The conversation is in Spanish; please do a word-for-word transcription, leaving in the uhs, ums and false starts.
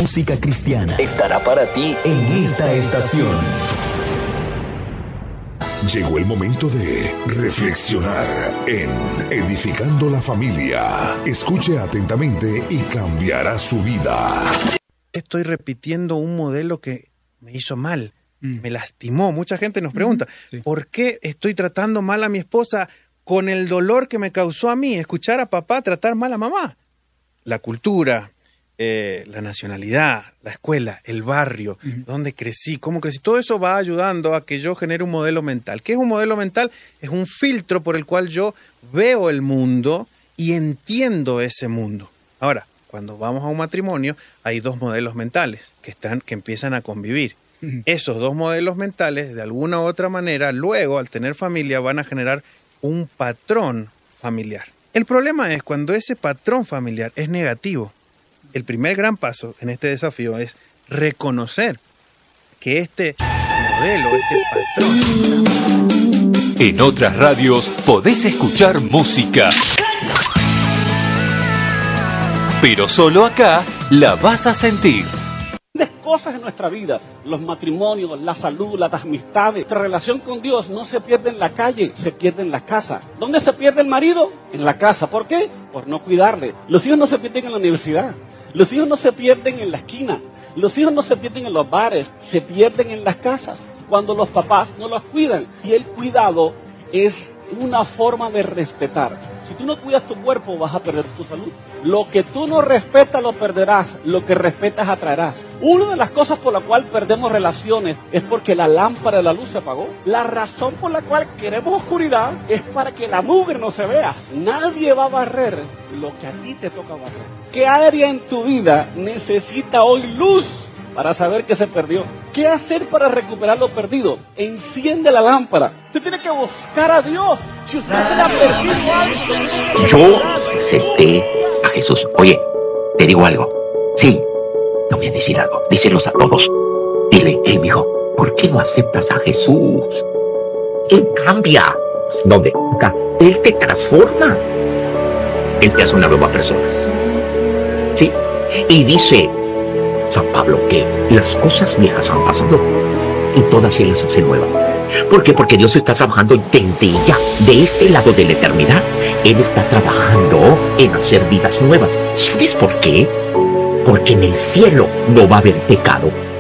música cristiana estará para ti en esta estación. Llegó el momento de reflexionar en Edificando la Familia. Escuche atentamente y cambiará su vida. Estoy repitiendo un modelo que me hizo mal, mm. me lastimó. Mucha gente nos pregunta, mm, sí. ¿por qué estoy tratando mal a mi esposa con el dolor que me causó a mí escuchar a papá tratar mal a mamá? La cultura, eh, la nacionalidad, la escuela, el barrio, uh-huh. dónde crecí, cómo crecí, todo eso va ayudando a que yo genere un modelo mental. ¿Qué es un modelo mental? Es un filtro por el cual yo veo el mundo y entiendo ese mundo. Ahora, cuando vamos a un matrimonio, hay dos modelos mentales que, están, que empiezan a convivir. Uh-huh. Esos dos modelos mentales, de alguna u otra manera, luego, al tener familia, van a generar un patrón familiar. El problema es cuando ese patrón familiar es negativo. El primer gran paso en este desafío es reconocer que este modelo, este patrón... En otras radios podés escuchar música, pero solo acá la vas a sentir. Cosas en nuestra vida, los matrimonios, la salud, las amistades, nuestra relación con Dios no se pierde en la calle, se pierde en la casa. ¿Dónde se pierde el marido? En la casa. ¿Por qué? Por no cuidarle. Los hijos no se pierden en la universidad, los hijos no se pierden en la esquina, los hijos no se pierden en los bares, se pierden en las casas cuando los papás no los cuidan. Y el cuidado es una forma de respetar. Si tú no cuidas tu cuerpo, vas a perder tu salud. Lo que tú no respetas lo perderás, lo que respetas atraerás. Una de las cosas por la cual perdemos relaciones es porque la lámpara de la luz se apagó. La razón por la cual queremos oscuridad es para que la mugre no se vea. Nadie va a barrer lo que a ti te toca barrer. ¿Qué área en tu vida necesita hoy luz para saber que se perdió? ¿Qué hacer para recuperar lo perdido? Enciende la lámpara. Usted tiene que buscar a Dios. Si usted se le ha perdido algo. Yo acepté a Jesús. Oye, te digo algo. Sí, te voy a decir algo. Díselos a todos. Dile, hey, mijo, ¿por qué no aceptas a Jesús? Él cambia. ¿Dónde? Acá. Él te transforma. Él te hace una nueva persona. Sí. Y dice San Pablo que las cosas viejas han pasado y todas él las hace nuevas. ¿Por qué? Porque Dios está trabajando desde ya, de este lado de la eternidad. Él está trabajando en hacer vidas nuevas. ¿Sabes por qué? Porque en el cielo no va a haber pecado.